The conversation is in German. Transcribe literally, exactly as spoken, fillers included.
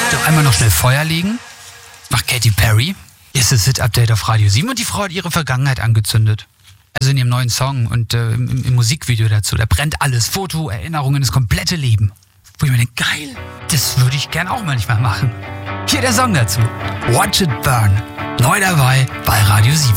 So, einmal noch schnell Feuer legen. Macht Katy Perry. Ist das Hit-Update auf Radio sieben und die Frau hat ihre Vergangenheit angezündet. Also in ihrem neuen Song und äh, im, im Musikvideo dazu. Da brennt alles. Foto, Erinnerungen, das komplette Leben. Wo ich mir denke, geil, das würde ich gern auch manchmal machen. Hier der Song dazu. Watch It Burn. Neu dabei bei Radio sieben.